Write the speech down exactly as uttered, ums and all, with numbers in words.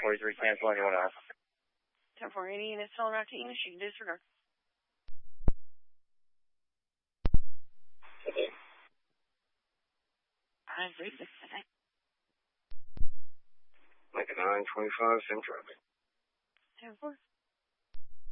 forty-three, cancel anyone else. ten four eighty, and it's still around to English. You can disregard. I agree with that. Like a nine twenty-five, same traffic. ten four.